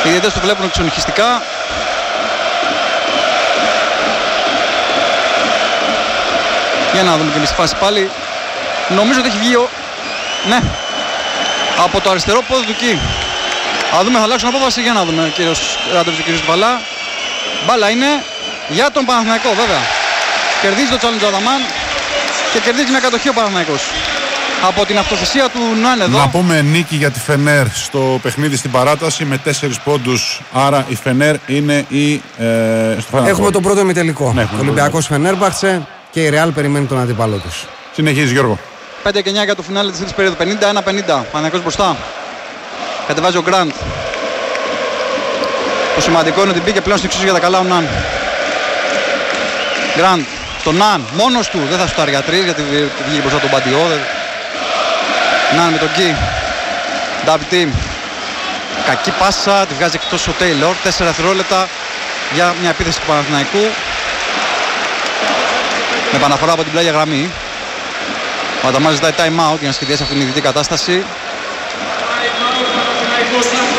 Οι διαιτητές το βλέπουν εξονυχιστικά. Για να δούμε και τη φάση πάλι. Νομίζω ότι έχει βγει ναι, από το αριστερό πόδι του Κι. Θα δούμε, θα αλλάξουν απόφαση, για να δούμε κύριος Ράντοβιτς και κύριος Βαλά. Μπάλα είναι για τον Παναθηναϊκό βέβαια. Κερδίζει το challenge ο Αδαμάν και κερδίζει μια κατοχή ο Παναθηναϊκός. Από την αυτοθυσία του Νουάν εδώ. Να πούμε νίκη για τη Φενέρ στο παιχνίδι στην παράταση με 4 πόντους. Άρα η Φενέρ είναι Έχουμε τον πρώτο ημιτελικό. Ναι, ο Ολυμπιακός Φενέρμπαχτσε και η Ρεάλ περιμένει τον αντίπαλό τους. Συνεχίζει Γιώργο. 5 και 9 για το φινάλε της τρίτης περίοδου. 51-50. Παναθηναϊκός μπροστά. Κατεβάζει ο Γκραντ. Το σημαντικό είναι ότι μπήκε πλέον στην εξίσωση για τα καλά ο Ναν. Γκραντ. Τον Ναν. Μόνος του. Δεν θα σουτάρει για 3 γιατί βγήκε μπροστά τον Μπαντιό. Ναν με τον Κι. Ντάβι Τιμ. Κακή πάσα. Τη βγάζει εκτός ο Τέιλορ. 4 δευτερόλεπτα για μια επίθεση του Παναθηναϊκού. Με επαναφορά από την πλάγια γραμμή. Ο Αταμάς ζητάει time out για να σχεδιάσει αυτήν την ειδική κατάσταση.